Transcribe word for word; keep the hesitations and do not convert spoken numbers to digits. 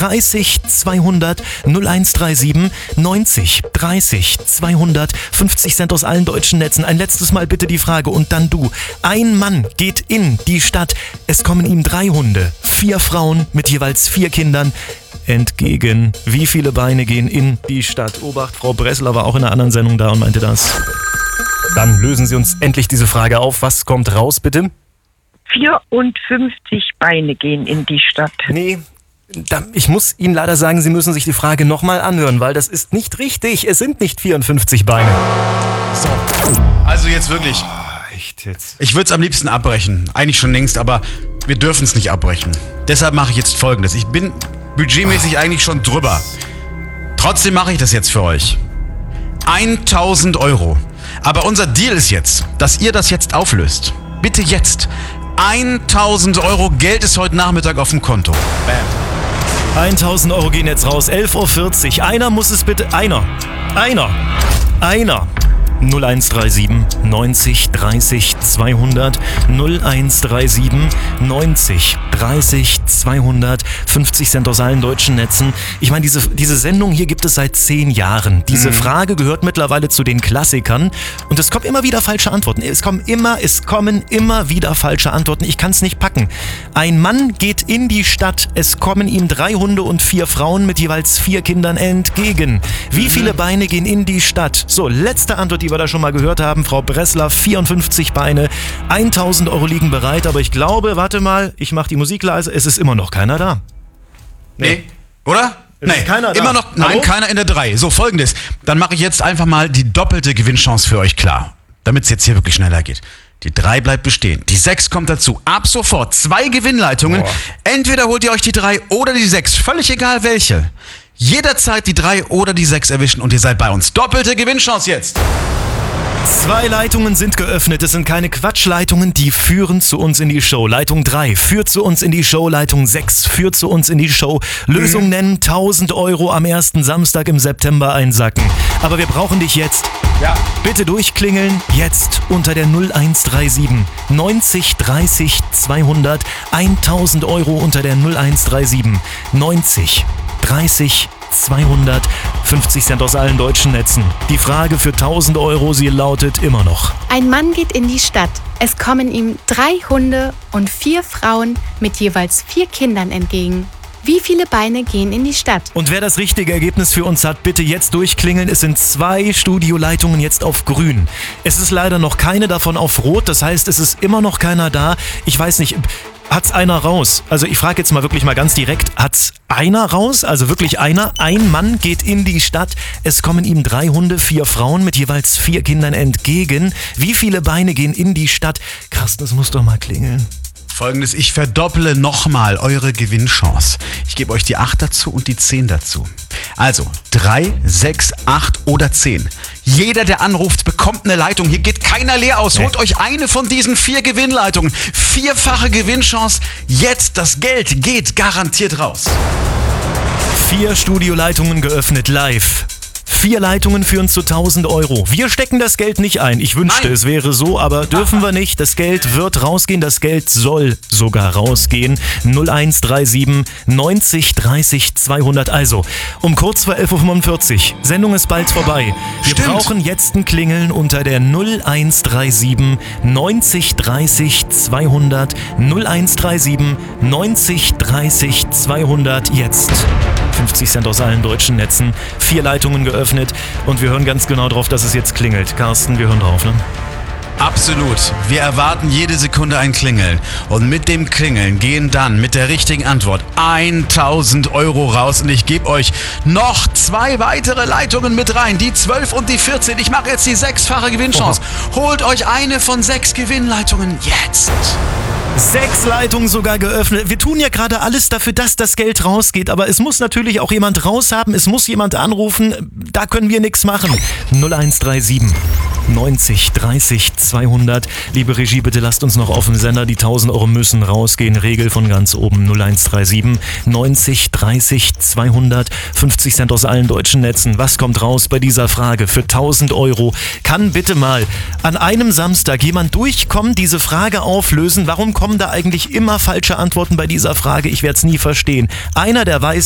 dreißig zweihundert null eins drei sieben neunzig dreißig zweihundert fünfzig Cent aus allen deutschen Netzen. Ein letztes Mal bitte die Frage und dann du. Ein Mann geht in die Stadt. Es kommen ihm drei Hunde, vier Frauen mit jeweils vier Kindern entgegen. Wie viele Beine gehen in die Stadt? Obacht, Frau Bressler war auch in einer anderen Sendung da und meinte das. Dann lösen Sie uns endlich diese Frage auf. Was kommt raus, bitte? vierundfünfzig Beine gehen in die Stadt. Nee, da, ich muss Ihnen leider sagen, Sie müssen sich die Frage nochmal anhören, weil das ist nicht richtig. Es sind nicht vierundfünfzig Beine. So, also jetzt wirklich. Oh, echt jetzt? Ich würde es am liebsten abbrechen. Eigentlich schon längst, aber wir dürfen es nicht abbrechen. Deshalb mache ich jetzt Folgendes. Ich bin budgetmäßig eigentlich schon drüber. Trotzdem mache ich das jetzt für euch. tausend Euro. Aber unser Deal ist jetzt, dass ihr das jetzt auflöst. Bitte jetzt. tausend Euro Geld ist heute Nachmittag auf dem Konto. Bam. tausend Euro gehen jetzt raus. elf Uhr vierzig. Einer muss es bitte... Einer. Einer. Einer. null eins drei sieben neunzig dreißig zweihundert null eins drei sieben neunzig dreißig zweihundert fünfzig Cent aus allen deutschen Netzen. Ich meine, diese, diese Sendung hier gibt es seit zehn Jahren. Diese mhm. Frage gehört mittlerweile zu den Klassikern und es kommen immer wieder falsche Antworten. Es kommen immer, es kommen immer wieder falsche Antworten. Ich kann es nicht packen. Ein Mann geht in die Stadt. Es kommen ihm drei Hunde und vier Frauen mit jeweils vier Kindern entgegen. Wie viele Beine gehen in die Stadt? So, letzte Antwort, die wir da schon mal gehört haben. Frau Bressler, vierundfünfzig Beine. tausend Euro liegen bereit, aber ich glaube, warte mal, ich mache die Musik leise, es ist immer noch keiner da. Nee, nee. Oder? Es nee, ist keiner da. Immer noch, nein, Hallo? Keiner in der drei. So, Folgendes. Dann mache ich jetzt einfach mal die doppelte Gewinnchance für euch klar, damit es jetzt hier wirklich schneller geht. Die drei bleibt bestehen. Die sechs kommt dazu. Ab sofort zwei Gewinnleitungen. Boah. Entweder holt ihr euch die drei oder die sechs. Völlig egal welche. Jederzeit die drei oder die sechs erwischen und ihr seid bei uns. Doppelte Gewinnchance jetzt. Zwei Leitungen sind geöffnet. Es sind keine Quatschleitungen, die führen zu uns in die Show. Leitung drei führt zu uns in die Show. Leitung sechs führt zu uns in die Show. Lösung mhm. nennen, tausend Euro am ersten Samstag im September einsacken. Aber wir brauchen dich jetzt. Ja. Bitte durchklingeln. Jetzt unter der null eins drei sieben neunzig dreißig zweihundert. tausend Euro unter der null eins drei sieben neunzig dreißig zweihundert fünfzig Cent aus allen deutschen Netzen. Die Frage für tausend Euro, sie lautet immer noch. Ein Mann geht in die Stadt. Es kommen ihm drei Hunde und vier Frauen mit jeweils vier Kindern entgegen. Wie viele Beine gehen in die Stadt? Und wer das richtige Ergebnis für uns hat, bitte jetzt durchklingeln. Es sind zwei Studioleitungen jetzt auf grün. Es ist leider noch keine davon auf rot, das heißt, es ist immer noch keiner da. Ich weiß nicht... Hat's einer raus? Also ich frage jetzt mal wirklich mal ganz direkt, hat's einer raus? Also wirklich einer? Ein Mann geht in die Stadt, es kommen ihm drei Hunde, vier Frauen mit jeweils vier Kindern entgegen. Wie viele Beine gehen in die Stadt? Carsten, das muss doch mal klingeln. Folgendes, ich verdopple nochmal eure Gewinnchance. Ich gebe euch die acht dazu und die zehn dazu. Also drei, sechs, acht oder zehn. Jeder, der anruft, bekommt eine Leitung. Hier geht keiner leer aus. Holt euch eine von diesen vier Gewinnleitungen. Vierfache Gewinnchance. Jetzt, das Geld geht garantiert raus. Vier Studioleitungen geöffnet live. Vier Leitungen führen zu tausend Euro. Wir stecken das Geld nicht ein. Ich wünschte, Nein. es wäre so, aber dürfen wir nicht. Das Geld wird rausgehen. Das Geld soll sogar rausgehen. null eins drei sieben neunzig dreißig zweihundert. Also, um kurz vor elf Uhr fünfundvierzig. Sendung ist bald vorbei. Wir Stimmt. brauchen jetzt ein Klingeln unter der null eins drei sieben neunzig dreißig zweihundert. null eins drei sieben neunzig dreißig zweihundert. Jetzt. fünfzig Cent aus allen deutschen Netzen. Vier Leitungen geöffnet und wir hören ganz genau drauf, dass es jetzt klingelt. Carsten, wir hören drauf, ne? Absolut. Wir erwarten jede Sekunde ein Klingeln. Und mit dem Klingeln gehen dann mit der richtigen Antwort tausend Euro raus. Und ich gebe euch noch zwei weitere Leitungen mit rein. Die zwölf und die vierzehn. Ich mache jetzt die sechsfache Gewinnchance. Oh. Holt euch eine von sechs Gewinnleitungen jetzt. Sechs Leitungen sogar geöffnet. Wir tun ja gerade alles dafür, dass das Geld rausgeht. Aber es muss natürlich auch jemand raushaben. Es muss jemand anrufen. Da können wir nichts machen. null eins drei sieben neunzig dreißig zweihundert. Liebe Regie, bitte lasst uns noch auf dem Sender. Die tausend Euro müssen rausgehen. Regel von ganz oben. null eins drei sieben neunzig dreißig zweihundert. fünfzig Cent aus allen deutschen Netzen. Was kommt raus bei dieser Frage? Für tausend Euro kann bitte mal an einem Samstag jemand durchkommen, diese Frage auflösen. Warum kommen da eigentlich immer falsche Antworten bei dieser Frage? Ich werde es nie verstehen. Einer, der weiß,